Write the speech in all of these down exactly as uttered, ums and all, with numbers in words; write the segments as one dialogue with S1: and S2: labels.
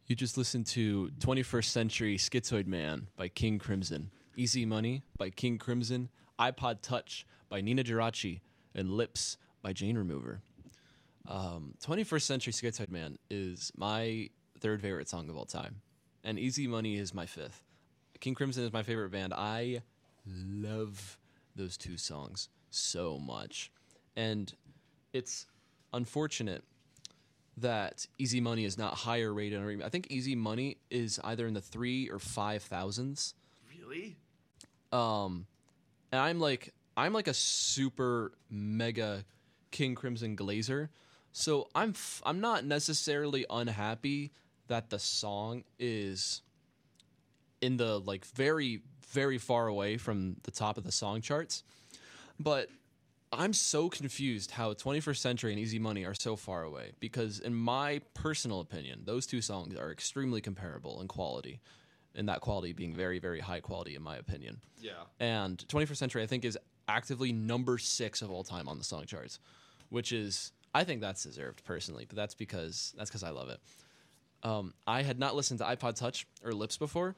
S1: You just listened to twenty-first Century Schizoid Man by King Crimson, Easy Money by King Crimson, iPod Touch by Nina Geraci, and Lips by Jane Remover. Um, twenty-first Century Schizoid Man is my third favorite song of all time, and Easy Money is my fifth. King Crimson is my favorite band. I love those two songs so much, and it's unfortunate that Easy Money is not higher rated. On, I think Easy Money is either in the three or five thousands.
S2: Really?
S1: Um, and I'm like, I'm like a super mega King Crimson glazer, so I'm f- I'm not necessarily unhappy that the song is in the like very very far away from the top of the song charts, but I'm so confused how twenty-first Century and Easy Money are so far away, because in my personal opinion, those two songs are extremely comparable in quality, and that quality being very, very high quality in my opinion.
S2: Yeah.
S1: And twenty-first Century, I think, is actively number six of all time on the song charts, which is, I think that's deserved personally, but that's because that's because I love it. Um, I had not listened to iPod Touch or Lips before.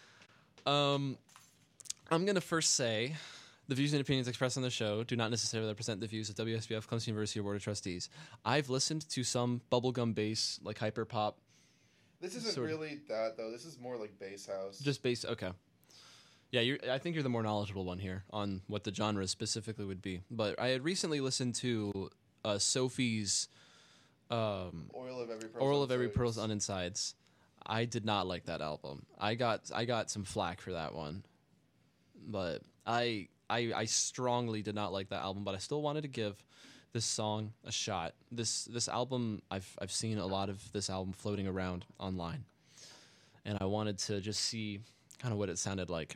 S1: Um, I'm going to first say the views and opinions expressed on the show do not necessarily represent the views of W S B F, Clemson University Board of Trustees. I've listened to some bubblegum bass, like hyper pop.
S3: This isn't
S1: sort of-
S3: really that, though. This is more like bass house.
S1: Just bass, okay. Yeah, you're, I think you're the more knowledgeable one here on what the genre specifically would be. But I had recently listened to uh, Sophie's um,
S3: Oil of Every Pearl's
S1: Oral
S3: on
S1: of Every
S3: Sides.
S1: Pearl's on Insides. I did not like that album. I got I got some flack for that one, but I I I strongly did not like that album. But I still wanted to give this song a shot. This this album, I've I've seen a lot of this album floating around online, and I wanted to just see kind of what it sounded like.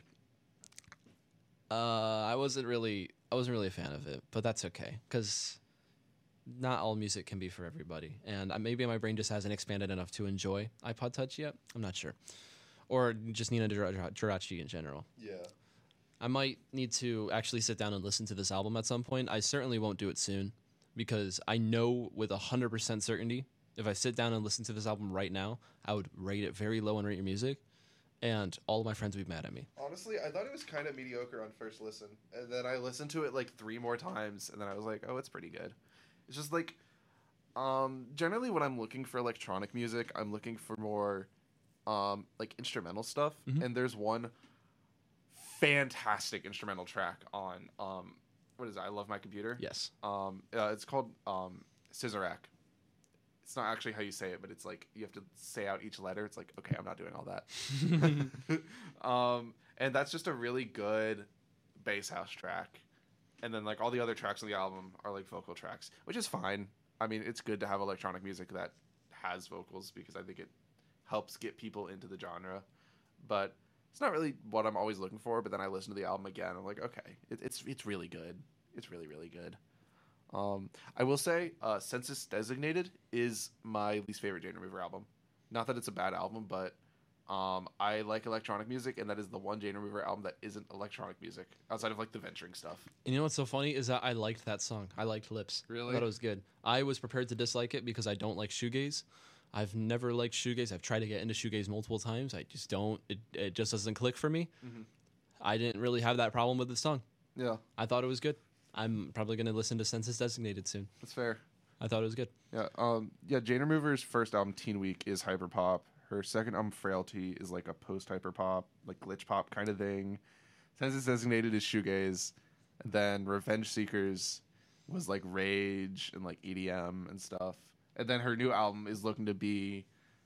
S1: Uh, I wasn't really I wasn't really a fan of it, but that's okay, because not all music can be for everybody, and uh, maybe my brain just hasn't expanded enough to enjoy iPod Touch yet. I'm not sure, or just Nina Gera- Geraci in general.
S3: Yeah.
S1: I might need to actually sit down and listen to this album at some point. I certainly won't do it soon, because I know with one hundred percent certainty, if I sit down and listen to this album right now, I would rate it very low on Rate Your Music, and all of my friends would be mad at me.
S3: Honestly, I thought it was kind of mediocre on first listen.
S2: And then I listened to it like three more times, and then I was like, oh, it's pretty good. It's just like, um, generally when I'm looking for electronic music, I'm looking for more, um, like instrumental stuff.
S1: Mhm.
S2: And there's one fantastic instrumental track on, um, what is it? I Love My Computer.
S1: Yes.
S2: Um, uh, it's called um, Scissorac. It's not actually how you say it, but it's like you have to say out each letter. It's like, okay, I'm not doing all that. um, and that's just a really good bass house track. And then like all the other tracks on the album are like vocal tracks, which is fine. I mean, it's good to have electronic music that has vocals, because I think it helps get people into the genre. But it's not really what I'm always looking for. But then I listen to the album again. I'm like, okay, it, it's it's really good. It's really really good. Um, I will say, uh, Census Designated is my least favorite Jane Remover album. Not that it's a bad album, but um, I like electronic music, and that is the one Jane Remover album that isn't electronic music outside of like the venturing stuff.
S1: And you know what's so funny is that I liked that song. I liked Lips.
S2: Really?
S1: I thought it was good. I was prepared to dislike it because I don't like shoegaze. I've never liked shoegaze. I've tried to get into shoegaze multiple times. I just don't. It, it just doesn't click for me.
S2: Mhm.
S1: I didn't really have that problem with the song.
S2: Yeah,
S1: I thought it was good. I'm probably going to listen to Census Designated soon.
S2: that's fair.
S1: I thought it was good.
S2: Yeah, um, yeah. Jane Remover's first album, Teen Week, is hyperpop. Her second album, Frailty, is like a post-hyperpop, like glitch pop kind of thing. Census Designated is shoegaze. And then Revenge Seekers was like rage and like E D M and stuff. And then her new album is looking to be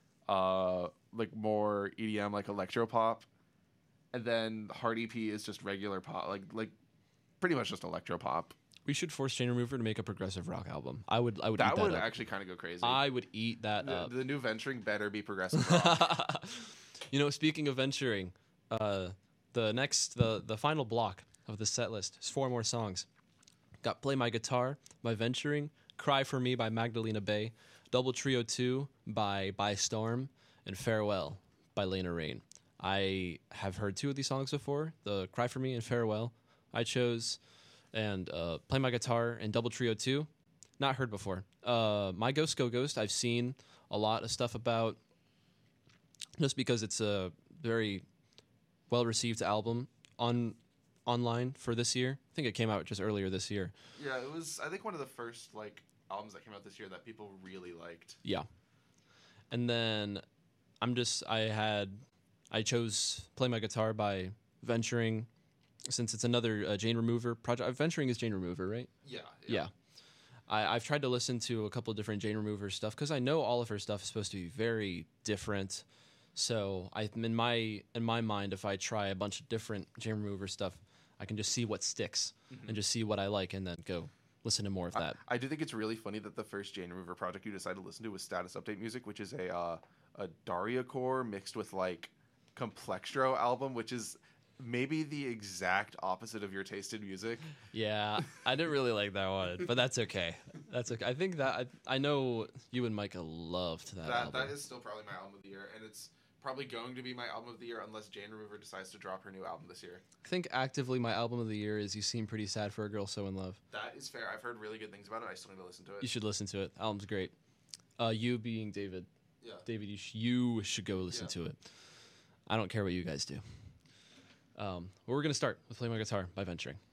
S2: uh, like more E D M, like electropop. And then Hard E P is just regular pop, like like pretty much just electropop.
S1: We should force Jane Remover to make a progressive rock album. I would. I would.
S2: That
S1: eat that
S2: would
S1: up.
S2: actually kind of go crazy.
S1: I would eat that
S2: the,
S1: up.
S2: the new venturing better be progressive rock.
S1: You know, speaking of venturing, uh, the next, the the final block of the set list is four more songs. Got Play My Guitar by Venturing, Cry For Me by Magdalena Bay, Double Trio two by By Storm, and Farewell by Lena Rain. I have heard two of these songs before, the Cry For Me and Farewell I chose, and uh, Play My Guitar and Double Trio two, not heard before. Uh, My Ghost Go Ghost, I've seen a lot of stuff about. just because it's a very well received album on online for this year. I think it came out just earlier this year.
S2: Yeah, it was. I think one of the first like albums that came out this year that people really liked.
S1: Yeah. And then I'm just I had I chose Play My Guitar by Venturing, since it's another uh, Jane Remover project. Uh, Venturing is Jane Remover, right?
S2: Yeah.
S1: Yeah. I, I've tried to listen to a couple of different Jane Remover stuff because I know all of her stuff is supposed to be very different. So I in my in my mind, if I try a bunch of different Jane Remover stuff, I can just see what sticks
S2: Mm-hmm.
S1: and just see what I like and then go listen to more of that.
S2: I, I do think it's really funny that the first Jane Remover project you decided to listen to was Status Update Music, which is a uh, a Daria core mixed with like Complextro album, which is maybe the exact opposite of your taste in music.
S1: Yeah, I didn't really like that one, but that's okay. That's okay. I think that I, I know you and Micah loved that,
S2: That
S1: album.
S2: that is still probably my album of the year, and it's probably going to be my album of the year unless Jane Remover decides to drop her new album this year.
S1: I think actively my album of the year is You Seem Pretty Sad for a Girl So in Love.
S2: That is fair. I've heard really good things about it. I still need to listen to
S1: You
S2: it.
S1: should listen to it. Album's great. Uh, you being David.
S2: Yeah.
S1: David, you, sh- you should go listen
S2: Yeah.
S1: to it. I don't care what you guys do. Um, well, we're going to start with Play My Guitar by Venturing.